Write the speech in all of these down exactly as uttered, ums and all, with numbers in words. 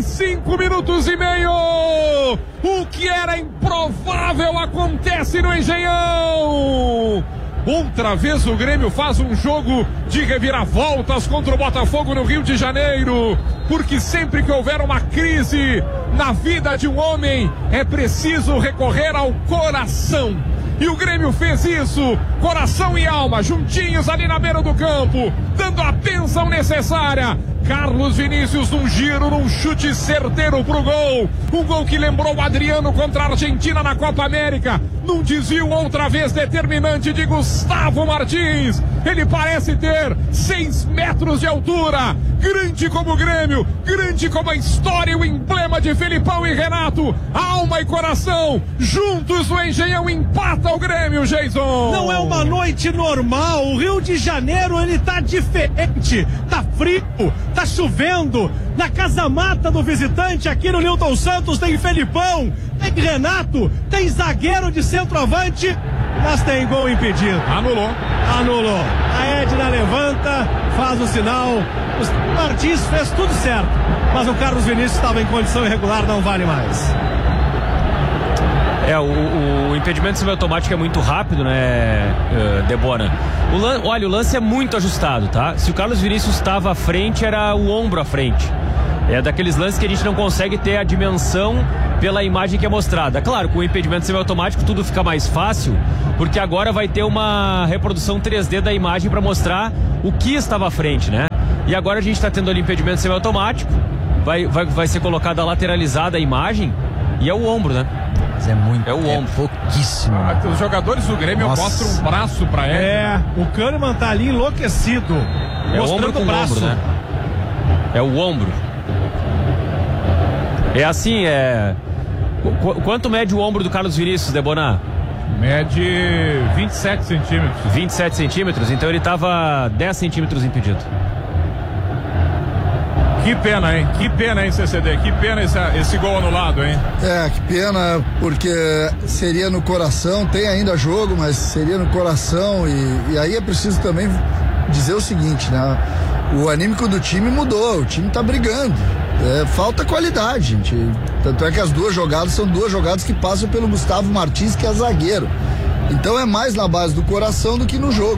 cinco minutos e meio. O que era improvável acontece no Engenhão. Outra vez o Grêmio faz um jogo de reviravoltas contra o Botafogo no Rio de Janeiro, porque sempre que houver uma crise na vida de um homem, é preciso recorrer ao coração. E o Grêmio fez isso, coração e alma, juntinhos ali na beira do campo, dando a bênção necessária. Carlos Vinícius num giro, num chute certeiro pro gol. Um gol que lembrou o Adriano contra a Argentina na Copa América. Num desvio outra vez determinante de Gustavo Martins. Ele parece ter seis metros de altura. Grande como o Grêmio, grande como a história e o emblema de Felipão e Renato. Alma e coração, juntos o Engenhão empata o Grêmio, Jason. Não é uma noite normal. O Rio de Janeiro, ele tá diferente. Tá frio, tá chovendo. Na casa mata do visitante, aqui no Newton Santos, tem Felipão, tem Renato, tem zagueiro de centroavante, mas tem gol impedido. Anulou. Anulou. A Edna levanta, faz o sinal. O Martins fez tudo certo, mas o Carlos Vinícius estava em condição irregular, não vale mais. É, o, o impedimento semiautomático é muito rápido, né, Debona? O lan, olha, o lance é muito ajustado, tá? Se o Carlos Vinícius estava à frente, era o ombro à frente. É daqueles lances que a gente não consegue ter a dimensão pela imagem que é mostrada. Claro, com o impedimento semiautomático tudo fica mais fácil, porque agora vai ter uma reprodução três D da imagem para mostrar o que estava à frente, né? E agora a gente está tendo ali impedimento semiautomático, vai, vai, vai ser colocada lateralizada a imagem e é o ombro, né? Mas é muito, é o ombro. É pouquíssimo. Ah, os jogadores do Grêmio Nossa. mostram um braço pra ele. É, o Kahneman tá ali enlouquecido, é mostrando o ombro com o braço. ombro, né? É o ombro. É assim, é... Qu- quanto mede o ombro do Carlos Vinícius, Debonar? Mede vinte e sete centímetros. vinte e sete centímetros, então ele estava dez centímetros impedido. Que pena, hein? Que pena, hein, C C D? Que pena esse, esse gol anulado, hein? É, que pena, porque seria no coração, tem ainda jogo, mas seria no coração e, e aí é preciso também dizer o seguinte, né? O anímico do time mudou, o time tá brigando. É, falta qualidade, gente. Tanto é que as duas jogadas são duas jogadas que passam pelo Gustavo Martins, que é zagueiro. Então é mais na base do coração do que no jogo.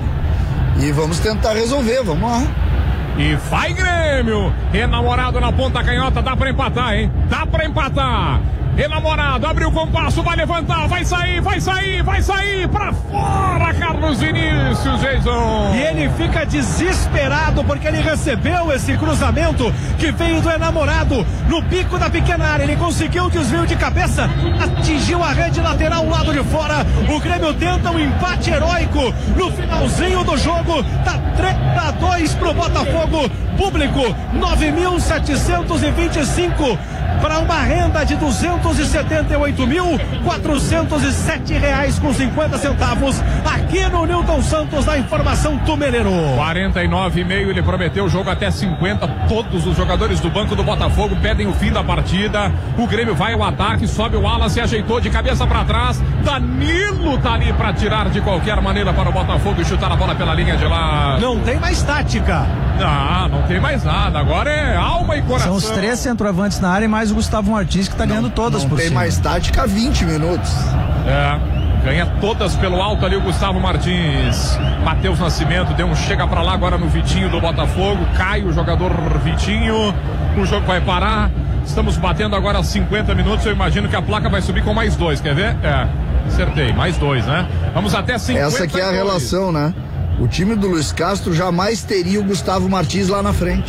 E vamos tentar resolver, vamos lá. E vai Grêmio! Enamorado na ponta canhota, dá pra empatar, hein? Dá pra empatar! Enamorado, abriu o compasso, vai levantar, vai sair, vai sair, vai sair, pra fora, Carlos Vinícius, Jason. E ele fica desesperado porque ele recebeu esse cruzamento que veio do Enamorado no bico da pequena área. Ele conseguiu o desvio de cabeça, atingiu a rede lateral, lado de fora. O Grêmio tenta um empate heróico no finalzinho do jogo. Tá três a dois pro Botafogo. Público nove mil setecentos e vinte e cinco para uma renda de duzentos e setenta e oito mil quatrocentos e sete reais com cinquenta centavos aqui no Newton Santos, da informação Tumerero. quarenta e nove e meio, ele prometeu o jogo até cinquenta. Todos os jogadores do banco do Botafogo pedem o fim da partida. O Grêmio vai ao ataque, sobe o Wallace, ajeitou de cabeça para trás. Danilo tá ali para tirar de qualquer maneira para o Botafogo e chutar a bola pela linha de lá. Não tem mais tática. Não, não tem mais nada. Agora é alma e coração. São os três centroavantes na área e mais o Gustavo Martins, que tá ganhando todas não por tem cima. mais tática há vinte minutos. É, ganha todas pelo alto ali o Gustavo Martins. Matheus Nascimento deu um chega pra lá agora no Vitinho do Botafogo. Cai o jogador Vitinho. O jogo vai parar. Estamos batendo agora cinquenta minutos. Eu imagino que a placa vai subir com mais dois. Quer ver? É, acertei. Mais dois, né? Vamos até cinquenta. Essa aqui é a relação, né? O time do Luiz Castro jamais teria o Gustavo Martins lá na frente.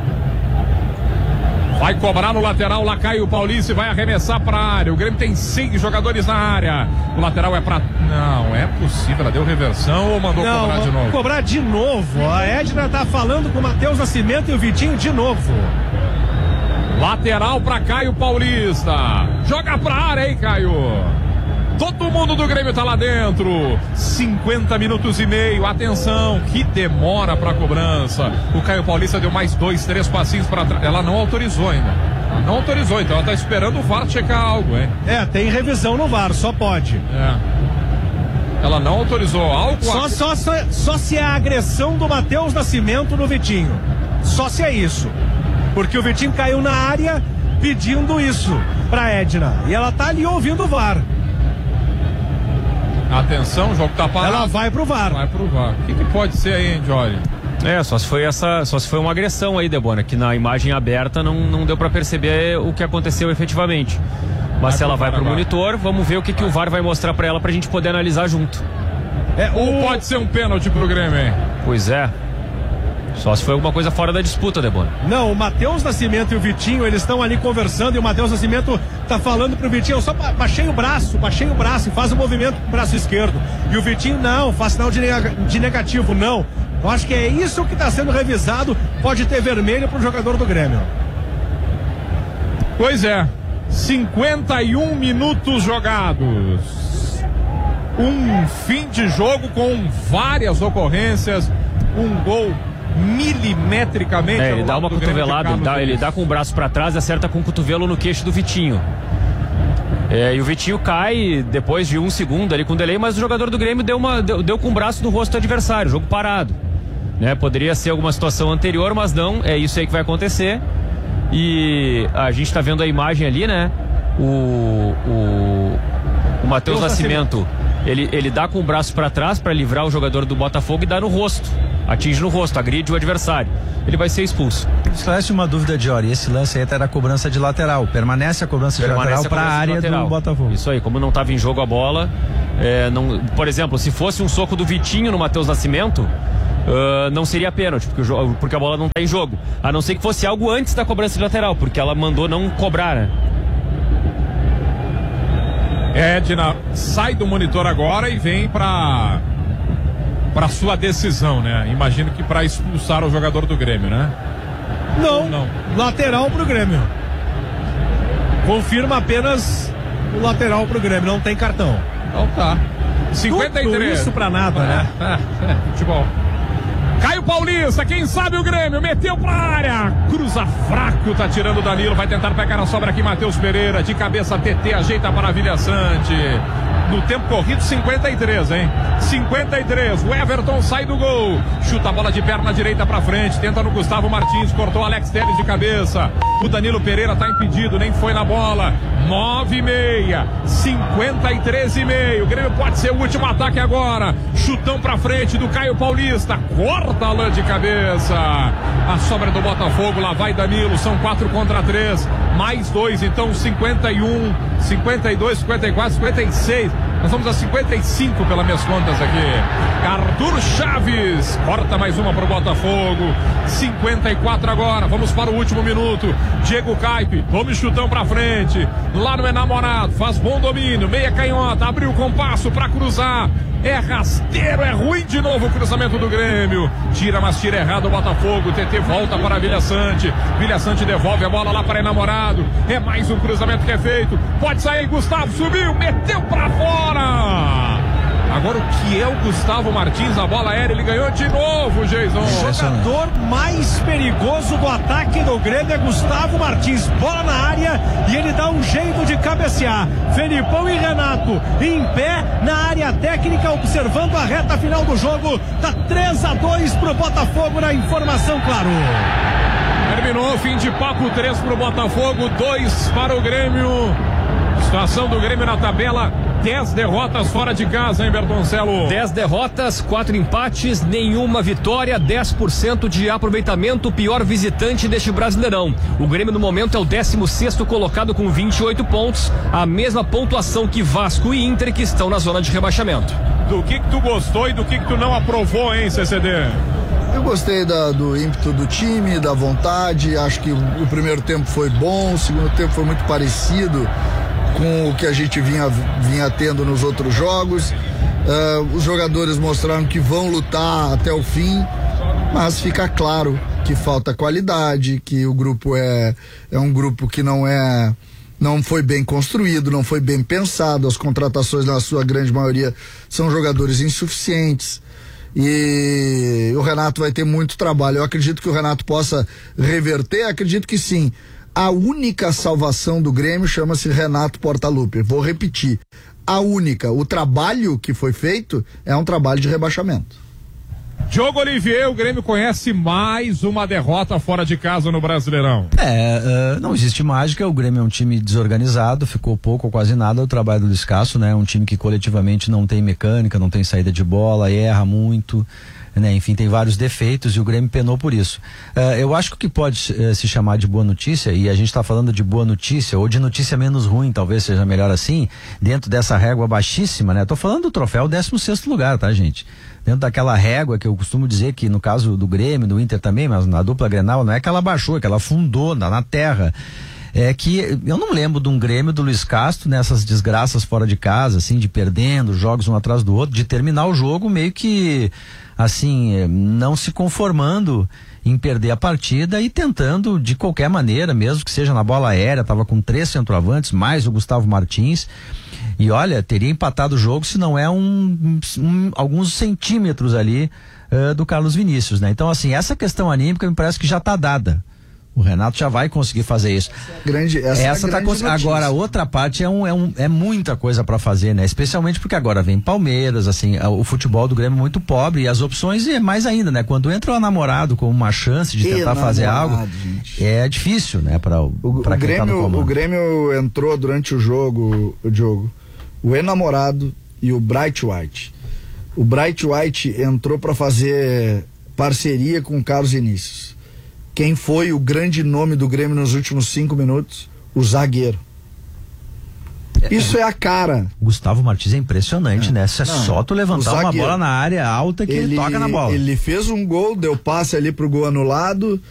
Vai cobrar no lateral, lá cai o Paulista e vai arremessar pra área. O Grêmio tem seis jogadores na área. O lateral é pra... Não, é possível. Ela deu reversão ou mandou Não, cobrar de novo? Cobrar de novo. A Edna tá falando com o Matheus Nascimento e o Vitinho de novo. Lateral pra Caio Paulista. Joga pra área, hein, Caio? Todo mundo do Grêmio tá lá dentro. cinquenta minutos e meio. Atenção, que demora pra cobrança. O Caio Paulista deu mais dois, três passinhos pra trás. Ela não autorizou ainda. Não autorizou, então ela tá esperando o V A R checar algo, hein? É, tem revisão no V A R, só pode. É. Ela não autorizou algo. Só, a... só, só, só se é a agressão do Matheus Nascimento no Vitinho. Só se é isso. Porque o Vitinho caiu na área pedindo isso pra Edna. E ela tá ali ouvindo o V A R. Atenção, o jogo tá parado. Ela vai pro V A R. Vai pro V A R. O que, que pode ser aí, hein, Jory? É, só se foi essa, só se foi uma agressão aí, Debona, que na imagem aberta não, não deu pra perceber o que aconteceu efetivamente. Mas vai se ela vai pro agora. monitor, vamos ver o que, que o V A R vai mostrar pra ela pra gente poder analisar junto. É, ou pode ser um pênalti pro Grêmio, hein? Pois é. Só se foi alguma coisa fora da disputa, Debona. Não, o Matheus Nascimento e o Vitinho, eles estão ali conversando e o Matheus Nascimento tá falando pro Vitinho, eu só baixei o braço, baixei o braço e faz o movimento com o braço esquerdo. E o Vitinho, não, faz sinal de, neg de negativo, não. Eu acho que é isso que está sendo revisado, pode ter vermelho pro jogador do Grêmio. Pois é, cinquenta e um minutos jogados. Um fim de jogo com várias ocorrências, um gol milimetricamente. É, ele dá uma cotovelada, ele dá, ele dá com o braço para trás e acerta com o cotovelo no queixo do Vitinho. É, e o Vitinho cai depois de um segundo ali com delay, mas o jogador do Grêmio deu, uma, deu, deu com o braço no rosto do adversário, jogo parado. Né? Poderia ser alguma situação anterior, mas não, é isso aí que vai acontecer. E a gente tá vendo a imagem ali, né? O, o, o Matheus Nascimento, ele, ele dá com o braço para trás para livrar o jogador do Botafogo e dá no rosto. Atinge no rosto, agride o adversário. Ele vai ser expulso. Esclarece uma dúvida, Diori. Esse lance aí até era cobrança de lateral. Permanece a cobrança Permanece de lateral para a área lateral. do Botafogo. Isso aí, como não estava em jogo a bola. É, não, por exemplo, se fosse um soco do Vitinho no Matheus Nascimento, uh, não seria pênalti, porque, o, porque a bola não está em jogo. A não ser que fosse algo antes da cobrança de lateral, porque ela mandou não cobrar, né? Edna sai do monitor agora e vem para para sua decisão, né? Imagino que para expulsar o jogador do Grêmio, né? Não, não. Lateral pro Grêmio. Confirma apenas o lateral pro Grêmio, não tem cartão. Então tá. cinquenta e três. Tudo isso pra nada, né? É, é, futebol. Caio Paulista, quem sabe o Grêmio, meteu pra área, cruza fraco, tá tirando o Danilo, vai tentar pegar na sobra aqui Matheus Pereira, de cabeça T T, ajeita para a Vilha Sante. No tempo corrido, cinquenta e três, hein? cinquenta e três, o Everton sai do gol, chuta a bola de perna direita pra frente, tenta no Gustavo Martins, cortou Alex Telles de cabeça, o Danilo Pereira tá impedido, nem foi na bola, nove e meia, cinquenta e três e meio, o Grêmio pode ser o último ataque agora, chutão pra frente do Caio Paulista, corta a lã de cabeça, a sobra do Botafogo, lá vai Danilo, são quatro contra três, mais dois, então cinquenta e um, cinquenta e dois, cinquenta e quatro, cinquenta e seis, nós vamos a cinquenta e cinco pelas minhas contas aqui. Arthur Chaves corta mais uma pro Botafogo. cinquenta e quatro agora. Vamos para o último minuto. Diego Caipe, tome chutão pra frente. Lá no Enamorado, faz bom domínio. Meia canhota, abriu o compasso pra cruzar. É rasteiro, é ruim de novo o cruzamento do Grêmio. Tira, mas tira errado o Botafogo. T T volta para a Vilha Sante. Vilha Sante devolve a bola lá para Enamorado. É mais um cruzamento que é feito. Pode sair, Gustavo subiu, meteu pra fora. Agora o que é o Gustavo Martins? A bola aérea, ele ganhou de novo, Jason. O jogador mais perigoso do ataque do Grêmio é Gustavo Martins. Bola na área e ele dá um jeito de cabecear. Felipão e Renato em pé na área técnica, observando a reta final do jogo. Tá três a dois pro Botafogo na informação, claro. Terminou, fim de papo, três pro Botafogo, dois para o Grêmio. Situação do Grêmio na tabela, dez derrotas fora de casa, hein, Bertoncelo? dez derrotas, quatro empates, nenhuma vitória, dez por cento de aproveitamento, pior visitante deste Brasileirão. O Grêmio no momento é o décimo sexto colocado com vinte e oito pontos, a mesma pontuação que Vasco e Inter, que estão na zona de rebaixamento. Do que que tu gostou e do que que tu não aprovou, hein, C C D? Eu gostei da, do ímpeto do time, da vontade, acho que o, o primeiro tempo foi bom, o segundo tempo foi muito parecido com o que a gente vinha, vinha tendo nos outros jogos. Uh, os jogadores mostraram que vão lutar até o fim, mas fica claro que falta qualidade, que o grupo é, é um grupo que não é não foi bem construído, não foi bem pensado, as contratações na sua grande maioria são jogadores insuficientes e o Renato vai ter muito trabalho. Eu acredito que o Renato possa reverter, acredito que sim. A única salvação do Grêmio chama-se Renato Portaluppi. Vou repetir. A única. O trabalho que foi feito é um trabalho de rebaixamento. Diogo Olivier, o Grêmio conhece mais uma derrota fora de casa no Brasileirão. É, uh, não existe mágica, o Grêmio é um time desorganizado, ficou pouco ou quase nada do trabalho do Luiz Castro, né? Um time que coletivamente não tem mecânica, não tem saída de bola, erra muito, né? Enfim, tem vários defeitos e o Grêmio penou por isso. Uh, eu acho que o que pode uh, se chamar de boa notícia, e a gente está falando de boa notícia, ou de notícia menos ruim, talvez seja melhor assim, dentro dessa régua baixíssima, né? Tô falando do troféu décimo sexto lugar, tá, gente? Dentro daquela régua que eu costumo dizer que no caso do Grêmio, do Inter também, mas na dupla Grenal, não é que ela baixou, é que ela afundou na, na terra. É que eu não lembro de um Grêmio do Luiz Castro nessas desgraças fora de casa, assim, de perdendo jogos um atrás do outro, de terminar o jogo meio que, assim, não se conformando em perder a partida e tentando de qualquer maneira, mesmo que seja na bola aérea, tava com três centroavantes, mais o Gustavo Martins. E olha, teria empatado o jogo se não é um, um alguns centímetros ali uh, do Carlos Vinícius, né? Então, assim, essa questão anímica me parece que já está dada. O Renato já vai conseguir fazer isso. Grande, essa essa é a tá grande cons... Agora, a outra parte é, um, é, um, é muita coisa para fazer, né? Especialmente porque agora vem Palmeiras, assim, o futebol do Grêmio é muito pobre e as opções é mais ainda, né? Quando entra o namorado com uma chance de tentar fazer algo, gente. É difícil, né? Para o, o, pra o quem Grêmio, tá no comando. O Grêmio entrou durante o jogo, o Diogo, o enamorado e o Bright White. O Bright White entrou para fazer parceria com o Carlos Vinícius. Quem foi o grande nome do Grêmio nos últimos cinco minutos? O zagueiro. Isso é a cara. Gustavo Martins é impressionante, é. né? Se é Não, só tu levantar uma bola na área alta que ele, ele toca na bola. Ele fez um gol, deu passe ali pro gol anulado.